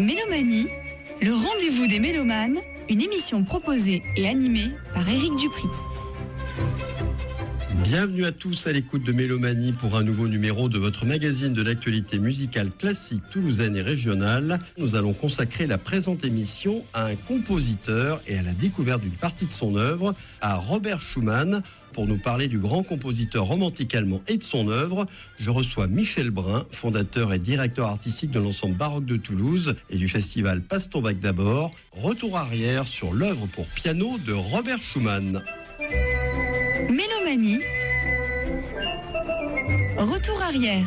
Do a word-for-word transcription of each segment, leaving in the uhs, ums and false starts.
Mélomanie, le rendez-vous des mélomanes, une émission proposée et animée par Éric Dupri. Bienvenue à tous à l'écoute de Mélomanie pour un nouveau numéro de votre magazine de l'actualité musicale classique toulousaine et régionale. Nous allons consacrer la présente émission à un compositeur et à la découverte d'une partie de son œuvre, à Robert Schumann. Pour nous parler du grand compositeur romantique allemand et de son œuvre, je reçois Michel Brun, fondateur et directeur artistique de l'ensemble baroque de Toulouse et du festival Passe ton bac d'abord. Retour arrière sur l'œuvre pour piano de Robert Schumann. Mélomanie, retour arrière.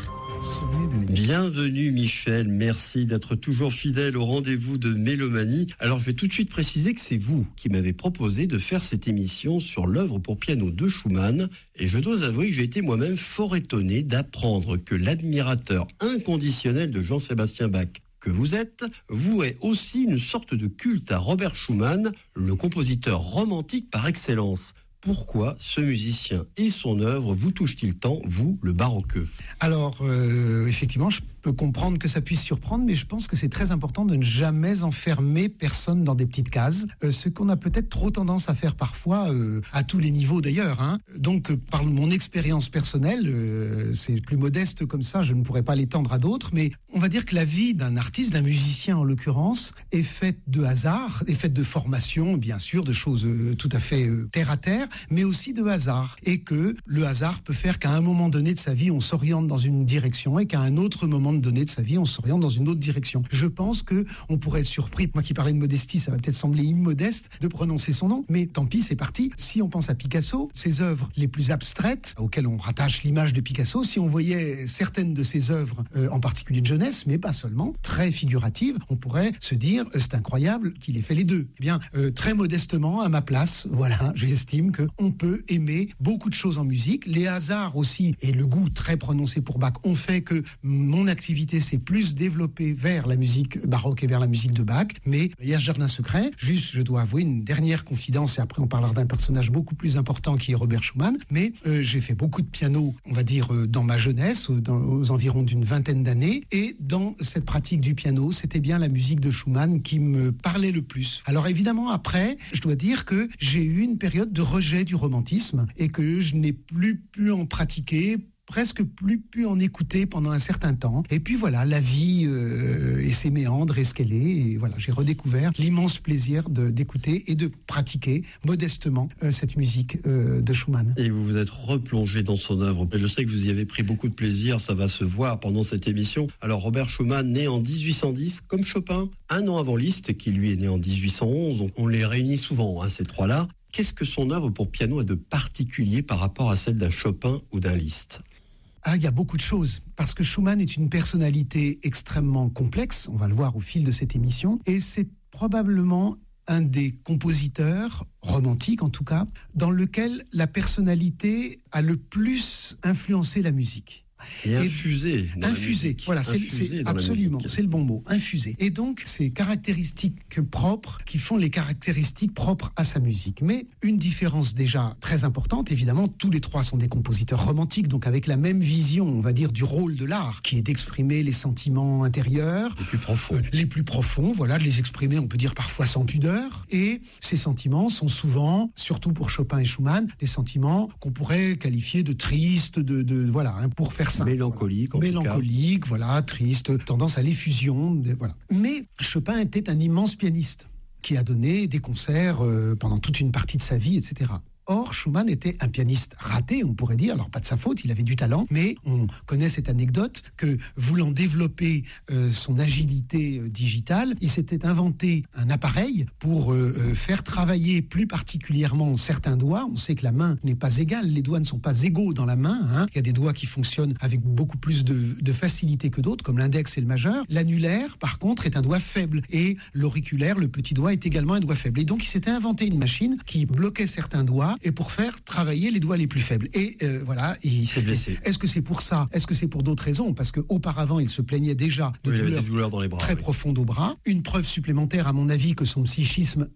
Bienvenue Michel, merci d'être toujours fidèle au rendez-vous de Mélomanie. Alors je vais tout de suite préciser que c'est vous qui m'avez proposé de faire cette émission sur l'œuvre pour piano de Schumann. Et je dois avouer que j'ai été moi-même fort étonné d'apprendre que l'admirateur inconditionnel de Jean-Sébastien Bach que vous êtes, vouait aussi une sorte de culte à Robert Schumann, le compositeur romantique par excellence. Pourquoi ce musicien et son œuvre vous touchent-ils tant, vous, le baroqueux ? Alors, euh, effectivement, je peux comprendre que ça puisse surprendre, mais je pense que c'est très important de ne jamais enfermer personne dans des petites cases, euh, ce qu'on a peut-être trop tendance à faire parfois, euh, à tous les niveaux d'ailleurs. Hein. Donc, euh, par mon expérience personnelle, euh, c'est plus modeste comme ça, je ne pourrais pas l'étendre à d'autres, mais on va dire que la vie d'un artiste, d'un musicien en l'occurrence, est faite de hasard, est faite de formation, bien sûr, de choses euh, tout à fait euh, terre à terre, mais aussi de hasard, et que le hasard peut faire qu'à un moment donné de sa vie, on s'oriente dans une direction, et qu'à un autre moment donné de sa vie, on s'oriente dans une autre direction. Je pense que on pourrait être surpris, moi qui parlais de modestie, ça va peut-être sembler immodeste de prononcer son nom, mais tant pis, c'est parti. Si on pense à Picasso, ses œuvres les plus abstraites, auxquelles on rattache l'image de Picasso, si on voyait certaines de ses œuvres, euh, en particulier de jeunesse, mais pas seulement, très figuratives, on pourrait se dire, euh, c'est incroyable qu'il ait fait les deux. Eh bien, euh, très modestement, à ma place, voilà, j'estime que on peut aimer beaucoup de choses en musique. Les hasards aussi, et le goût très prononcé pour Bach, ont fait que mon activité s'est plus développée vers la musique baroque et vers la musique de Bach. Mais il y a ce jardin secret. Juste, je dois avouer une dernière confidence, et après on parlera d'un personnage beaucoup plus important qui est Robert Schumann. Mais euh, j'ai fait beaucoup de piano, on va dire, euh, dans ma jeunesse, dans, aux environs d'une vingtaine d'années. Et dans cette pratique du piano, c'était bien la musique de Schumann qui me parlait le plus. Alors évidemment, après, je dois dire que j'ai eu une période de rejet du romantisme et que je n'ai plus pu en pratiquer, presque plus pu en écouter pendant un certain temps. Et puis voilà, la vie euh, et ses méandres et ce qu'elle est. Et voilà, j'ai redécouvert l'immense plaisir de, d'écouter et de pratiquer modestement euh, cette musique euh, de Schumann. Et vous vous êtes replongé dans son œuvre. Je sais que vous y avez pris beaucoup de plaisir, ça va se voir pendant cette émission. Alors Robert Schumann, né en dix-huit cent dix, comme Chopin, un an avant Liszt, qui lui est né en dix-huit cent onze. On, on les réunit souvent, hein, ces trois-là. Qu'est-ce que son œuvre pour piano a de particulier par rapport à celle d'un Chopin ou d'un Liszt ? Ah, il y a beaucoup de choses, parce que Schumann est une personnalité extrêmement complexe, on va le voir au fil de cette émission, et c'est probablement un des compositeurs, romantiques en tout cas, dans lequel la personnalité a le plus influencé la musique. Et infusé. Et infusé, voilà, c'est, c'est absolument, c'est le bon mot, infusé. Et donc, c'est caractéristiques propres qui font les caractéristiques propres à sa musique. Mais une différence déjà très importante, évidemment, tous les trois sont des compositeurs romantiques, donc avec la même vision, on va dire, du rôle de l'art, qui est d'exprimer les sentiments intérieurs. Les plus profonds. Euh, les plus profonds, voilà, de les exprimer, on peut dire parfois sans pudeur. Et ces sentiments sont souvent, surtout pour Chopin et Schumann, des sentiments qu'on pourrait qualifier de tristes, de, de voilà, hein, pour faire simple. Mélancolique, voilà. Mélancolique, voilà, triste, tendance à l'effusion, voilà. Mais Chopin était un immense pianiste qui a donné des concerts euh, pendant toute une partie de sa vie, et cetera. Or, Schumann était un pianiste raté, on pourrait dire, alors pas de sa faute, il avait du talent, mais on connaît cette anecdote que, voulant développer euh, son agilité euh, digitale, il s'était inventé un appareil pour euh, euh, faire travailler plus particulièrement certains doigts. On sait que la main n'est pas égale, les doigts ne sont pas égaux dans la main, hein. Il y a des doigts qui fonctionnent avec beaucoup plus de, de facilité que d'autres, comme l'index et le majeur. L'annulaire, par contre, est un doigt faible, et l'auriculaire, le petit doigt, est également un doigt faible. Et donc, il s'était inventé une machine qui bloquait certains doigts, et pour faire travailler les doigts les plus faibles. Et euh, voilà, il s'est blessé. Est-ce que c'est pour ça ? Est-ce que c'est pour d'autres raisons ? Parce qu'auparavant, il se plaignait déjà de oui, douleurs, des douleurs dans les bras, très oui. profondes au bras. Une preuve supplémentaire, à mon avis, que son psychisme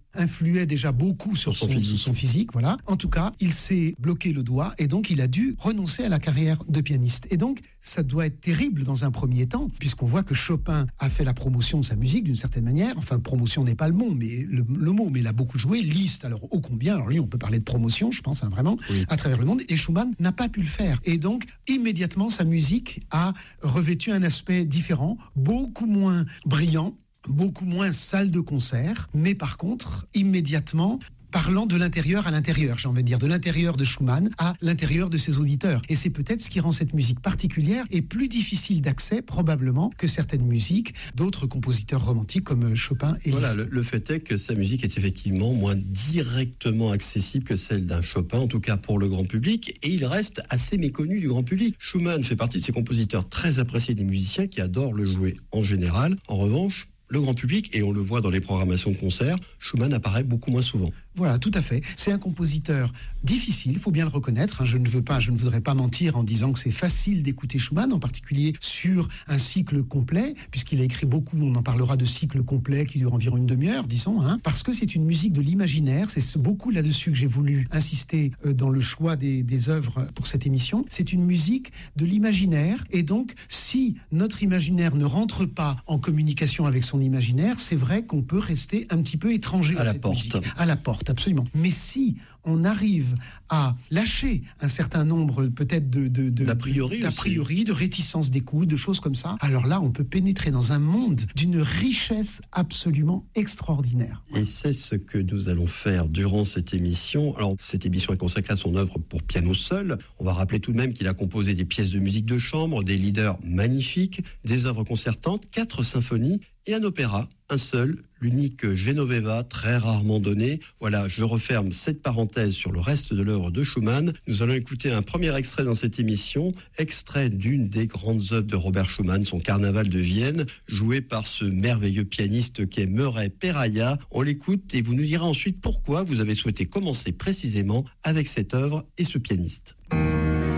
influait déjà beaucoup sur, Sur son son, physique. son physique. Voilà. En tout cas, il s'est bloqué le doigt et donc il a dû renoncer à la carrière de pianiste. Et donc, ça doit être terrible dans un premier temps, puisqu'on voit que Chopin a fait la promotion de sa musique d'une certaine manière. Enfin, promotion n'est pas le mot, mais le, le mot, mais il a beaucoup joué. Liszt, alors ô combien. Alors lui, on peut parler de promotion, je pense, hein, vraiment, Oui. à travers le monde. Et Schumann n'a pas pu le faire. Et donc, immédiatement, sa musique a revêtu un aspect différent, beaucoup moins brillant, beaucoup moins salle de concert, mais par contre, immédiatement, parlant de l'intérieur à l'intérieur, j'ai envie de dire, de l'intérieur de Schumann à l'intérieur de ses auditeurs. Et c'est peut-être ce qui rend cette musique particulière et plus difficile d'accès, probablement, que certaines musiques d'autres compositeurs romantiques comme Chopin et Voilà, Liszt. le, le fait est que sa musique est effectivement moins directement accessible que celle d'un Chopin, en tout cas pour le grand public, et il reste assez méconnu du grand public. Schumann fait partie de ces compositeurs très appréciés des musiciens qui adorent le jouer en général. En revanche, le grand public, et on le voit dans les programmations de concerts, Schumann apparaît beaucoup moins souvent. Voilà, tout à fait. C'est un compositeur difficile, il faut bien le reconnaître. Je ne veux pas, je ne voudrais pas mentir en disant que c'est facile d'écouter Schumann, en particulier sur un cycle complet, puisqu'il a écrit beaucoup, on en parlera de cycle complet qui dure environ une demi-heure, disons, hein, parce que c'est une musique de l'imaginaire. C'est beaucoup là-dessus que j'ai voulu insister euh, dans le choix des, des œuvres pour cette émission. C'est une musique de l'imaginaire, et donc, si notre imaginaire ne rentre pas en communication avec son imaginaire, c'est vrai qu'on peut rester un petit peu étranger À la cette porte. musique. À la porte, absolument. Mais si on arrive à lâcher un certain nombre peut-être de, de, de D'a priori d'a aussi. priori, de réticence d'écoute, de choses comme ça, alors là, on peut pénétrer dans un monde d'une richesse absolument extraordinaire. Et c'est ce que nous allons faire durant cette émission. Alors, cette émission est consacrée à son œuvre pour piano seul. On va rappeler tout de même qu'il a composé des pièces de musique de chambre, des leaders magnifiques, des œuvres concertantes, quatre symphonies et un opéra, un seul, l'unique Genoveva, très rarement donné. Voilà, je referme cette parenthèse sur le reste de l'œuvre de Schumann. Nous allons écouter un premier extrait dans cette émission, extrait d'une des grandes œuvres de Robert Schumann, son Carnaval de Vienne, joué par ce merveilleux pianiste qu'est Murray Peraya. On l'écoute et vous nous direz ensuite pourquoi vous avez souhaité commencer précisément avec cette œuvre et ce pianiste.